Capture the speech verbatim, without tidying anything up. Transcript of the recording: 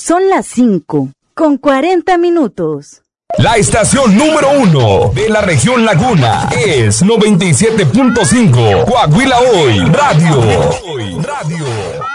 Son las cinco, con cuarenta minutos. La estación número uno de la región Laguna es noventa y siete punto cinco Coahuila Hoy Radio. Radio.